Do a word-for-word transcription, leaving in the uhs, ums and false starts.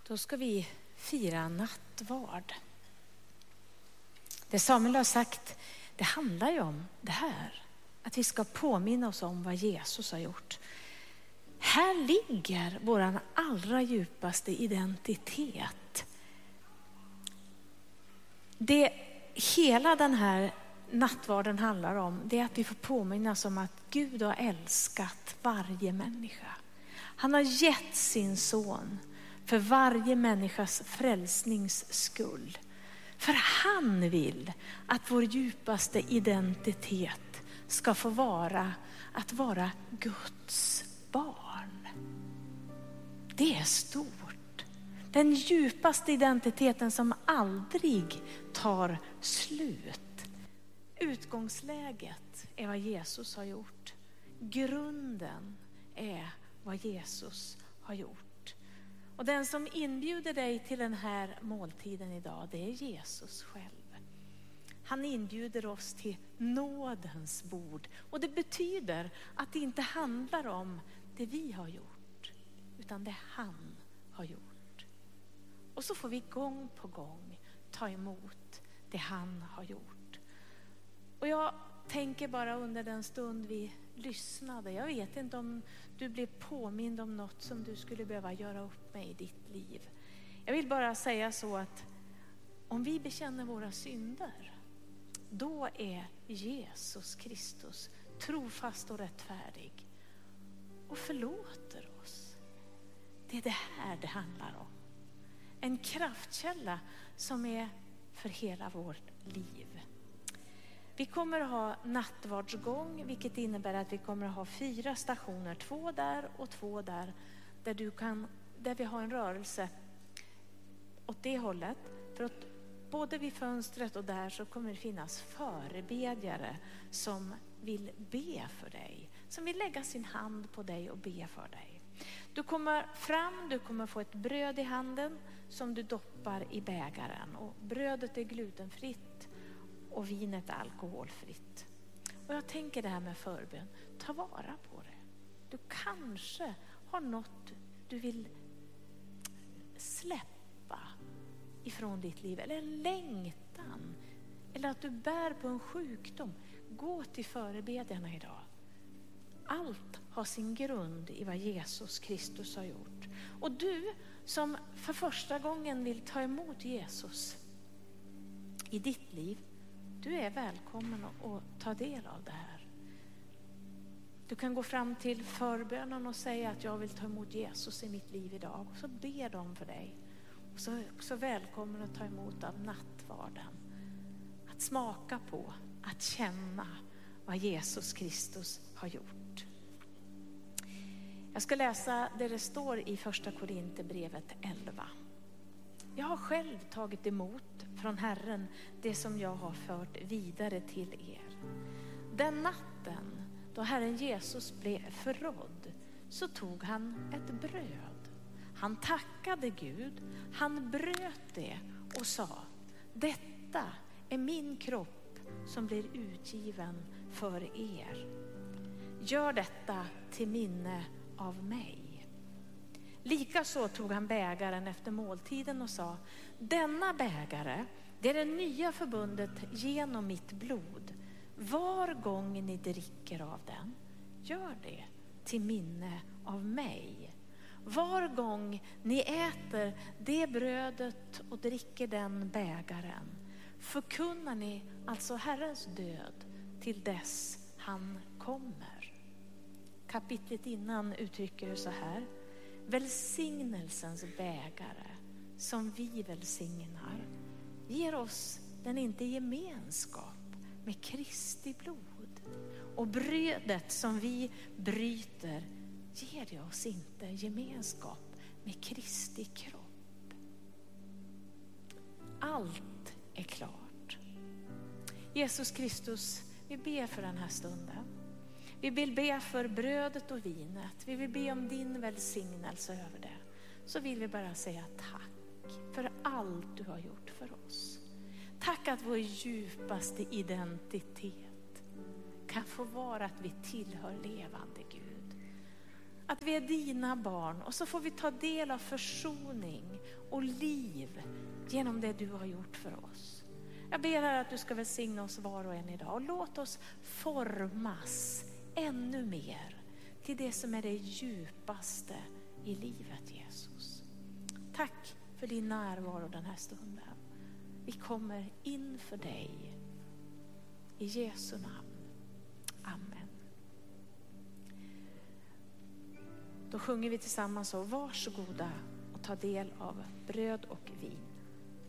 Då ska vi fira nattvard. Det Samuel har sagt, det handlar ju om det här. Att vi ska påminna oss om vad Jesus har gjort. Här ligger vår allra djupaste identitet. Det hela den här nattvarden handlar om, det är att vi får påminnas om att Gud har älskat varje människa. Han har gett sin son för varje människas frälsnings skull. För han vill att vår djupaste identitet ska få vara att vara Guds barn. Det är stort. Den djupaste identiteten som aldrig tar slut. Utgångsläget är vad Jesus har gjort. Grunden är vad Jesus har gjort. Och den som inbjuder dig till den här måltiden idag, det är Jesus själv. Han inbjuder oss till nådens bord. Och det betyder att det inte handlar om det vi har gjort, utan det han har gjort. Och så får vi gång på gång ta emot det han har gjort. Och jag tänker bara under den stund vi lyssnade. Jag vet inte om du blev påmind om något som du skulle behöva göra upp med i ditt liv. Jag vill bara säga så att om vi bekänner våra synder, då är Jesus Kristus trofast och rättfärdig och förlåter oss. Det är det här det handlar om. En kraftkälla som är för hela vårt liv. Vi kommer att ha nattvardsgång, vilket innebär att vi kommer att ha fyra stationer. Två där och två där. Där, du kan, där vi har en rörelse åt det hållet. För att både vid fönstret och där så kommer det finnas förebedjare som vill be för dig. Som vill lägga sin hand på dig och be för dig. Du kommer fram, du kommer få ett bröd i handen som du doppar i bägaren. Och brödet är glutenfritt. Och vinet är alkoholfritt. Och jag tänker det här med förbön. Ta vara på det. Du kanske har något du vill släppa ifrån ditt liv. Eller en längtan. Eller att du bär på en sjukdom. Gå till förebedjarna idag. Allt har sin grund i vad Jesus Kristus har gjort. Och du som för första gången vill ta emot Jesus i ditt liv. Du är välkommen att ta del av det här. Du kan gå fram till förbönen och säga att jag vill ta emot Jesus i mitt liv idag. Och så ber de för dig. Och så är du också välkommen att ta emot av nattvarden. Att smaka på, att känna vad Jesus Kristus har gjort. Jag ska läsa det det står i första Korinthierbrevet elva. Jag har själv tagit emot från Herren det som jag har fört vidare till er. Den natten då Herren Jesus blev förrådd så tog han ett bröd. Han tackade Gud, han bröt det och sa: detta är min kropp som blir utgiven för er. Gör detta till minne av mig. Likaså tog han bägaren efter måltiden och sa: denna bägare, det är det nya förbundet genom mitt blod. Var gång ni dricker av den, gör det till minne av mig. Var gång ni äter det brödet och dricker den bägaren, förkunnar ni alltså Herrens död till dess han kommer. Kapitlet innan uttrycker det så här: välsignelsens bägare som vi välsignar ger oss den inte gemenskap med Kristi blod, och brödet som vi bryter ger det oss inte gemenskap med Kristi kropp. Allt är klart. Jesus Kristus, vi ber för den här stunden. Vi vill be för brödet och vinet. Vi vill be om din välsignelse över det. Så vill vi bara säga tack för allt du har gjort för oss. Tack att vår djupaste identitet kan få vara att vi tillhör levande Gud. Att vi är dina barn och så får vi ta del av försoning och liv genom det du har gjort för oss. Jag ber här att du ska välsigna oss var och en idag och låt oss formas ännu mer till det som är det djupaste i livet, Jesus. Tack för din närvaro den här stunden. Vi kommer inför dig. I Jesu namn. Amen. Då sjunger vi tillsammans och varsågoda och ta del av bröd och vin.